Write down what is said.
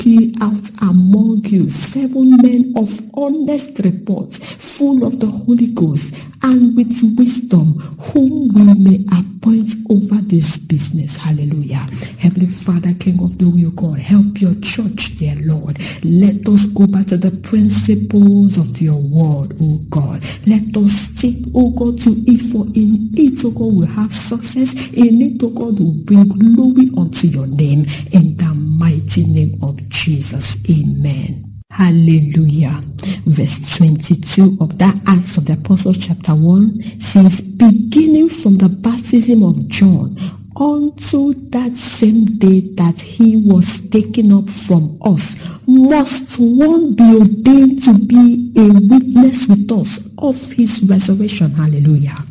out among you 7 men of honest report, full of the Holy Ghost and with wisdom, whom we may appoint over this business. Hallelujah. Heavenly Father, King of glory, O God, help your church, dear Lord. Let us go back to the principles of your word, O God. Let us stick, O God, to it, for in it, O God, we'll have success. In it, O God, will bring glory unto your name. In the mighty name of Jesus. Amen. Hallelujah. Verse 22 of that Acts of the Apostles chapter 1 says, beginning from the baptism of John unto that same day that he was taken up from us, must one be ordained to be a witness with us of his resurrection. Hallelujah.